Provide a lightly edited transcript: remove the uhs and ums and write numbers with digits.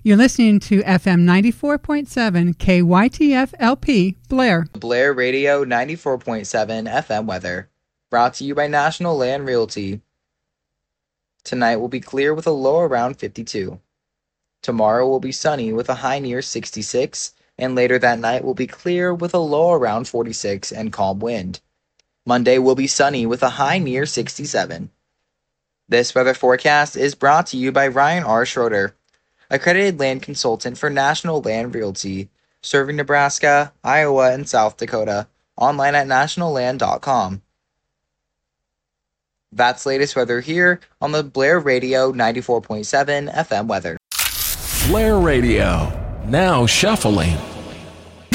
You're listening to FM 94.7 KYTF LP, Blair. Blair Radio 94.7 FM weather. Brought to you by National Land Realty. Tonight will be clear with a low around 52. Tomorrow will be sunny with a high near 66, and later that night will be clear with a low around 46 and calm wind. Monday will be sunny with a high near 67. This weather forecast is brought to you by Ryan R. Schroeder, accredited land consultant for National Land Realty, serving Nebraska, Iowa, and South Dakota, online at nationalland.com. That's latest weather here on the Blair Radio 94.7 FM weather. Blair Radio, now shuffling.